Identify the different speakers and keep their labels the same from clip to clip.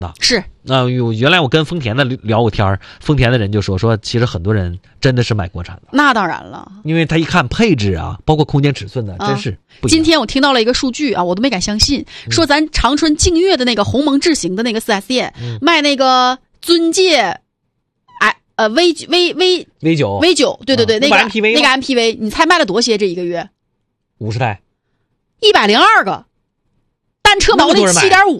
Speaker 1: 是
Speaker 2: 原来我跟丰田的聊过天，丰田的人就说其实很多人真的是买国产的。
Speaker 1: 那当然了，
Speaker 2: 因为他一看配置啊，包括空间尺寸呢，真是不一样。
Speaker 1: 今天我听到了一个数据啊，我都没敢相信，说咱长春净月的那个鸿蒙智行的那个 4S 店，卖那个尊界V9，对对对，那个 MPV， 你猜卖了多些？这一个月
Speaker 2: 50台
Speaker 1: ，102个，单车毛利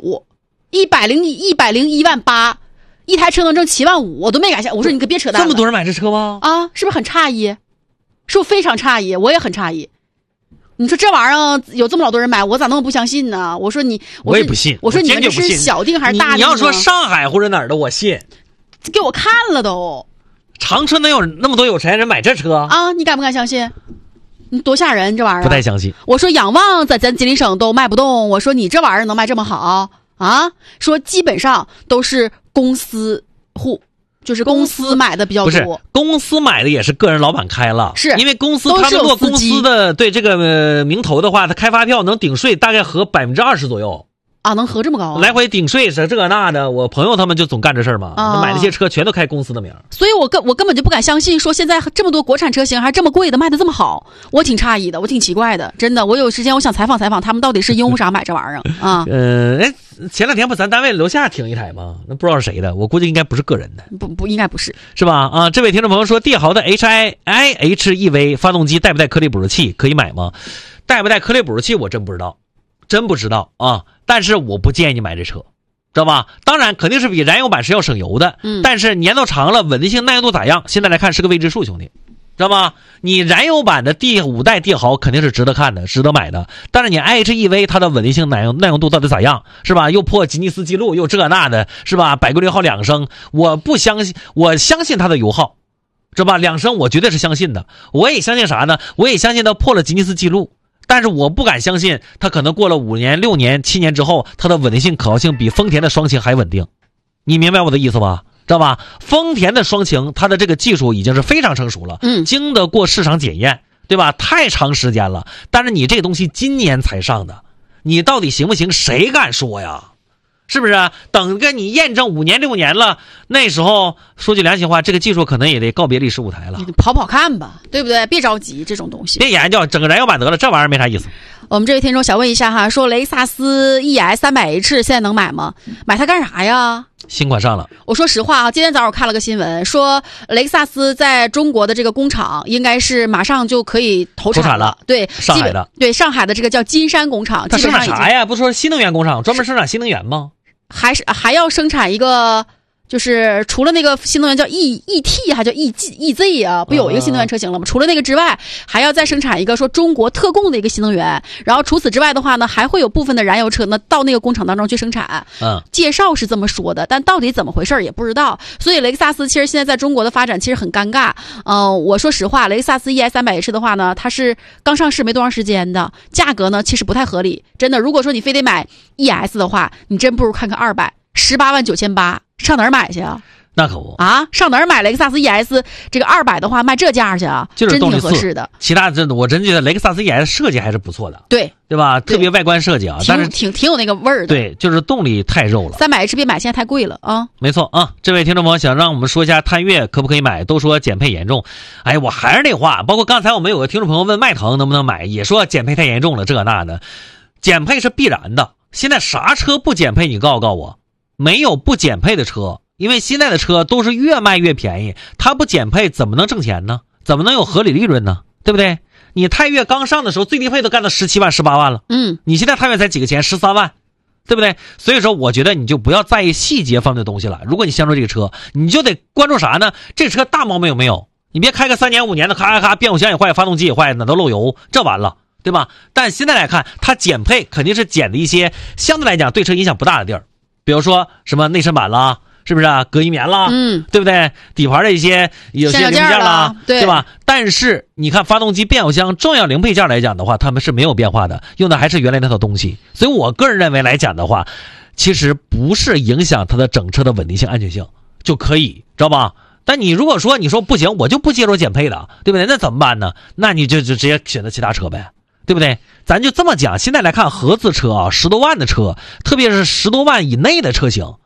Speaker 1: 7.5，101万8，一台车能挣7万5，我都没敢想。我说你可别扯淡了，
Speaker 2: 这么多人买这车吗？
Speaker 1: 啊，是不是很诧异？是不是非常诧异？我也很诧异。你说这玩意儿有这么老多人买，我咋能不相信呢？我也不信。我说你们这是小定还是大定？
Speaker 2: 你要说上海或者哪儿的，我信。
Speaker 1: 给我看了都。
Speaker 2: 长春能有那么多有钱人买这车
Speaker 1: 啊？你敢不敢相信？你多吓人这玩意儿！
Speaker 2: 不太相信。
Speaker 1: 我说仰望在咱吉林省都卖不动，我说你这玩意儿能卖这么好啊？说基本上都是公司户，就是公司买的比较多。
Speaker 2: 不是公司买的也是个人老板开了，
Speaker 1: 是
Speaker 2: 因为公司他们做公司的对这个名头的话，他开发票能顶税，大概合20%左右。
Speaker 1: 啊，能合这么高啊？
Speaker 2: 来回顶税是这个那的，我朋友他们就总干这事儿嘛，买那些车全都开公司的名。
Speaker 1: 所以我根本就不敢相信，说现在这么多国产车型还这么贵的卖的这么好，我挺诧异的，我挺奇怪的，真的。我有时间我想采访采访他们，到底是因为啥买这玩意儿啊？
Speaker 2: 前两天不咱单位楼下停一台吗？那不知道是谁的，我估计应该不是个人的，
Speaker 1: 不应该不是，
Speaker 2: 是吧？啊，这位听众朋友说，帝豪的 HIHEV 发动机带不带颗粒捕入器，可以买吗？带不带颗粒捕入器我真不知道啊。但是我不建议你买这车，知道吧？当然肯定是比燃油版是要省油的，但是年头长了稳定性耐用度咋样？现在来看是个未知数，兄弟，知道吗？你燃油版的第5代帝豪肯定是值得看的，值得买的，但是你 IHEV 它的稳定性耐用度到底咋样？是吧？又破吉尼斯纪录，又这那的，是吧？百公里耗2升，我相信它的油耗，知道吧？2升我绝对是相信的，我也相信啥呢？我也相信它破了吉尼斯纪录。但是我不敢相信它可能过了5年、6年、7年之后，它的稳定性、可靠性比丰田的双擎还稳定。你明白我的意思吧？知道吧？丰田的双擎它的这个技术已经是非常成熟了，经得过市场检验，对吧？太长时间了。但是你这个东西今年才上的，你到底行不行？谁敢说呀？是不是？等个你验证5年、6年了，那时候说句良心话，这个技术可能也得告别历史舞台了。
Speaker 1: 你跑看吧，对不对？别着急，这种东西别
Speaker 2: 研究，整个燃油版得了，这玩意儿没啥意思。
Speaker 1: 我们这位听众想问一下哈，说雷克萨斯 ES 300H 现在能买吗？买它干啥呀？
Speaker 2: 新款上了。我
Speaker 1: 说实话啊，今天早上我看了个新闻，说雷克萨斯在中国的这个工厂应该是马上就可以投产了。对，
Speaker 2: 上海的。
Speaker 1: 对，上海的这个叫金山工厂。
Speaker 2: 它生产啥呀？不说新能源工厂，专门生产新能源吗？
Speaker 1: 还要生产一个，就是除了那个新能源叫 ET 还叫 EZ 啊，不有一个新能源车型了吗？除了那个之外，还要再生产一个说中国特供的一个新能源。然后除此之外的话呢，还会有部分的燃油车呢到那个工厂当中去生产。介绍是这么说的，但到底怎么回事也不知道。所以雷克萨斯其实现在在中国的发展其实很尴尬。我说实话，雷克萨斯 ES 300H 的话呢，它是刚上市没多长时间的，价格呢其实不太合理。真的，如果说你非得买 ES 的话，你真不如看看200，189800，上哪儿买去啊？
Speaker 2: 那可不
Speaker 1: 啊！上哪儿买雷克萨斯 ES 这个200的话卖这价去啊？
Speaker 2: 就是
Speaker 1: 真挺合适的。
Speaker 2: 其他我真觉得雷克萨斯 ES 设计还是不错的，
Speaker 1: 对
Speaker 2: 吧？特别外观设计啊，但是
Speaker 1: 挺有那个味儿的。
Speaker 2: 对，就是动力太肉了。
Speaker 1: 300H 别买，现在太贵了啊！
Speaker 2: 没错啊，这位听众朋友想让我们说一下探岳可不可以买？都说减配严重，哎，我还是那话，包括刚才我们有个听众朋友问迈腾能不能买，也说减配太严重了，这那的，减配是必然的。现在啥车不减配？你告诉我，没有不减配的车。因为现在的车都是越卖越便宜，它不减配怎么能挣钱呢？怎么能有合理利润呢？对不对？你探岳刚上的时候最低配都干到17万、18万了，你现在探岳才几个钱，13万，对不对？所以说我觉得你就不要在意细节方面的东西了。如果你相中这个车，你就得关注啥呢？这车大毛病有没有？你别开个3年5年的，咔变速箱也坏，发动机也坏，哪都漏油，这完了，对吧？但现在来看，它减配肯定是减的一些相对来讲对车影响不大的地儿，比如说什么内饰板啦，是不是啊？隔音棉啦，对不对？底盘的一些有些零件啦，对吧？但是你看发动机、变速箱重要零配件来讲的话，它们是没有变化的，用的还是原来那套东西。所以我个人认为来讲的话，其实不是影响它的整车的稳定性、安全性就可以，知道吧？但你如果说你说不行，我就不接受减配的，对不对？那怎么办呢？那你就直接选择其他车呗，对不对？咱就这么讲，现在来看合资车啊，10多万的车，特别是10多万以内的车型。